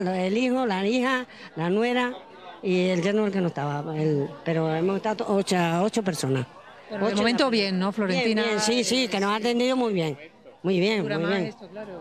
El hijo, la hija, la nuera y el yerno el que no estaba. Pero hemos estado ocho personas. Pero de momento bien, ¿no, Bien, Florentina? bien, sí, sí, que nos ha atendido muy bien. Muy bien, Dura muy más bien. esto, claro.